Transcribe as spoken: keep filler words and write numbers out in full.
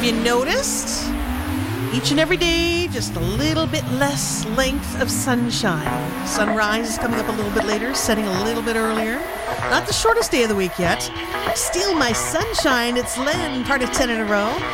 Have you noticed? Each and every day, just a little bit less length of sunshine. Sunrise is coming up a little bit later, setting a little bit earlier. Not the shortest day of the week yet. Steal my sunshine, it's Len, part of ten in a row.